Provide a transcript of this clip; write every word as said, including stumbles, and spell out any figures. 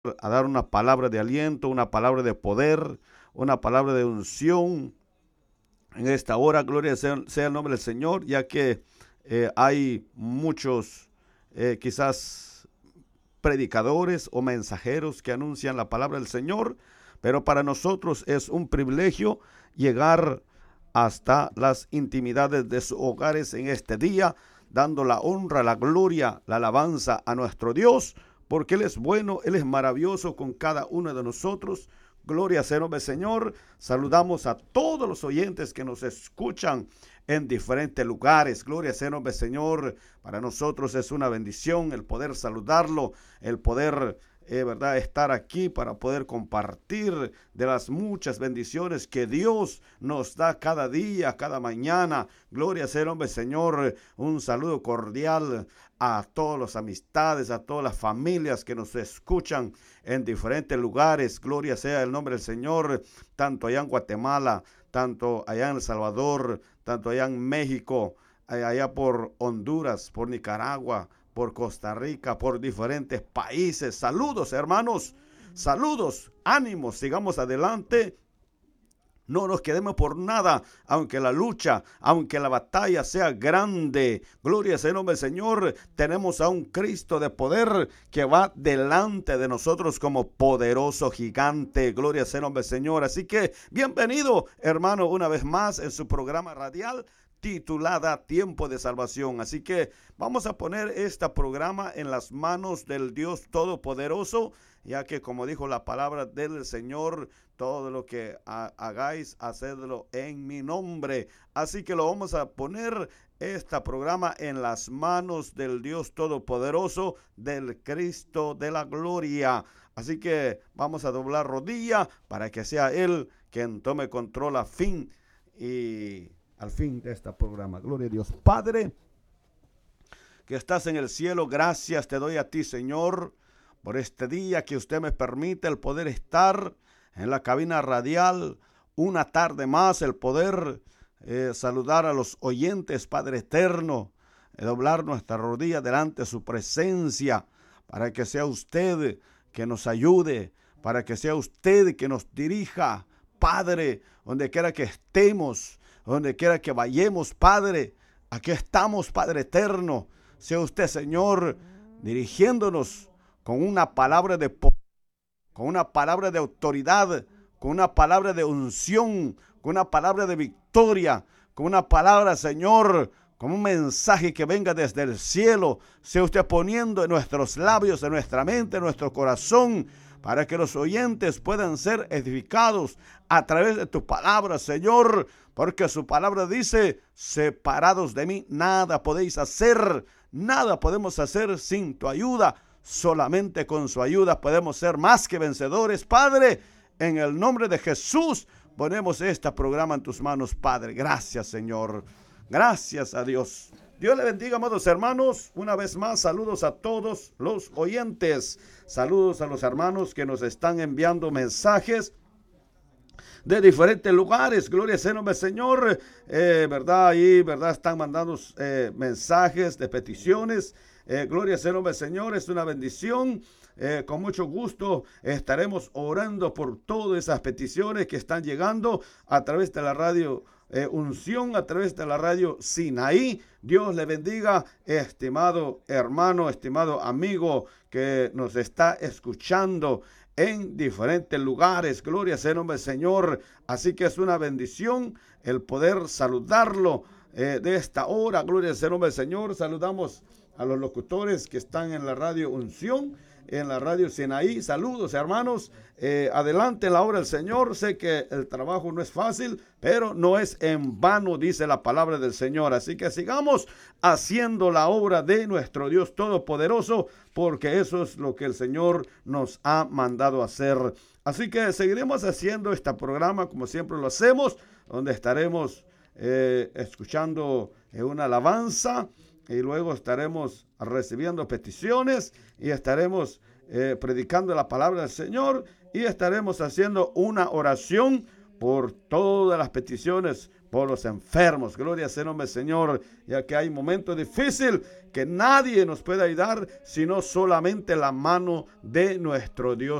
a dar una palabra de aliento, una palabra de poder, una palabra de unción en esta hora. Gloria sea, sea el nombre del Señor, ya que eh, hay muchos eh, quizás predicadores o mensajeros que anuncian la palabra del Señor, pero para nosotros es un privilegio llegar hasta las intimidades de sus hogares en este día, dando la honra, la gloria, la alabanza a nuestro Dios, porque Él es bueno, Él es maravilloso con cada uno de nosotros. Gloria sea el nombre del Señor. Saludamos a todos los oyentes que nos escuchan en diferentes lugares. Gloria sea el nombre del Señor. Para nosotros es una bendición el poder saludarlo, el poder Eh, ¿verdad? estar aquí para poder compartir de las muchas bendiciones que Dios nos da cada día, cada mañana. Gloria sea el nombre del Señor. Un saludo cordial a todas las amistades, a todas las familias que nos escuchan en diferentes lugares. Gloria sea el nombre del Señor, tanto allá en Guatemala, tanto allá en El Salvador, tanto allá en México, allá por Honduras, por Nicaragua, por Costa Rica, por diferentes países. Saludos, hermanos, saludos, ánimos, sigamos adelante. No nos quedemos por nada, aunque la lucha, aunque la batalla sea grande. Gloria sea el nombre del Señor. Tenemos a un Cristo de poder que va delante de nosotros como poderoso gigante. Gloria sea el nombre del Señor. Así que bienvenido, hermano, una vez más en su programa radial titulada Tiempo de Salvación. Así que vamos a poner este programa en las manos del Dios Todopoderoso, ya que, como dijo la palabra del Señor, todo lo que hagáis, hacedlo en mi nombre. Así que lo vamos a poner este programa en las manos del Dios Todopoderoso, del Cristo de la gloria. Así que vamos a doblar rodilla para que sea Él quien tome control a fin y al fin de este programa. Gloria a Dios. Padre, que estás en el cielo, gracias te doy a ti, Señor, por este día que usted me permite el poder estar en la cabina radial una tarde más, el poder eh, saludar a los oyentes, Padre eterno, eh, doblar nuestra rodilla delante de su presencia, para que sea usted que nos ayude, para que sea usted que nos dirija, Padre, donde quiera que estemos, donde quiera que vayamos, Padre. Aquí estamos, Padre eterno. Sea usted, Señor, dirigiéndonos con una palabra de poder, con una palabra de autoridad, con una palabra de unción, con una palabra de victoria, con una palabra, Señor, con un mensaje que venga desde el cielo. Sea usted poniendo en nuestros labios, en nuestra mente, en nuestro corazón, para que los oyentes puedan ser edificados a través de tu palabra, Señor, porque su palabra dice: separados de mí nada podéis hacer, nada podemos hacer sin tu ayuda, solamente con su ayuda podemos ser más que vencedores. Padre, en el nombre de Jesús ponemos este programa en tus manos, Padre. Gracias, Señor, gracias a Dios. Dios le bendiga, amados hermanos. Una vez más, saludos a todos los oyentes. Saludos a los hermanos que nos están enviando mensajes de diferentes lugares. Gloria sea el nombre del Señor. Eh, ¿Verdad? Ahí, ¿verdad? Están mandando eh, mensajes de peticiones. Eh, gloria sea el nombre del Señor. Es una bendición. Eh, con mucho gusto estaremos orando por todas esas peticiones que están llegando a través de la radio Eh, unción, a través de la radio Sinaí. Dios le bendiga, estimado hermano, estimado amigo que nos está escuchando en diferentes lugares. Gloria sea el nombre del Señor. Así que es una bendición el poder saludarlo eh, de esta hora. Gloria sea el nombre del Señor. Saludamos a los locutores que están en la radio Unción, en la radio Sinaí. Saludos, hermanos. Eh, adelante en la obra del Señor. Sé que el trabajo no es fácil, pero no es en vano, dice la palabra del Señor. Así que sigamos haciendo la obra de nuestro Dios Todopoderoso, porque eso es lo que el Señor nos ha mandado hacer. Así que seguiremos haciendo este programa como siempre lo hacemos, donde estaremos eh, escuchando eh, una alabanza, y luego estaremos recibiendo peticiones y estaremos eh, predicando la palabra del Señor, y estaremos haciendo una oración por todas las peticiones, por los enfermos. Gloria sea el nombre del Señor, ya que hay momentos difíciles que nadie nos puede ayudar, sino solamente la mano de nuestro Dios